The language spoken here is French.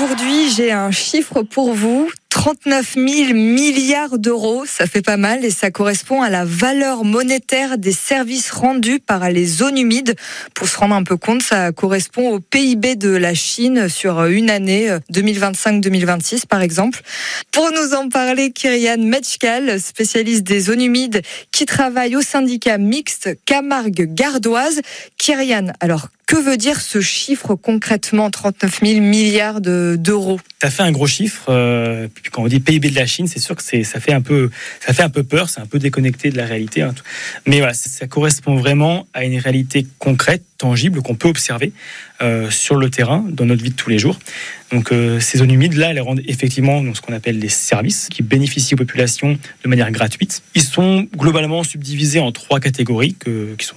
Aujourd'hui, j'ai un chiffre pour vous. 39 000 milliards d'euros, ça fait pas mal et ça correspond à la valeur monétaire des services rendus par les zones humides. Pour se rendre un peu compte, ça correspond au PIB de la Chine sur une année, 2025-2026 par exemple. Pour nous en parler, Kyrian Metchkal, spécialiste des zones humides qui travaille au syndicat mixte Camargue-Gardoise. Kyrian, alors que veut dire ce chiffre concrètement, 39 000 milliards d'euros ? Ça fait un gros chiffre. Quand on dit PIB de la Chine, c'est sûr que ça fait un peu peur, c'est un peu déconnecté de la réalité. Mais voilà, ça correspond vraiment à une réalité concrète, tangible, qu'on peut observer sur le terrain, dans notre vie de tous les jours. Donc ces zones humides, là, elles rendent effectivement ce qu'on appelle des services qui bénéficient aux populations de manière gratuite. Ils sont globalement subdivisés en 3 catégories qui sont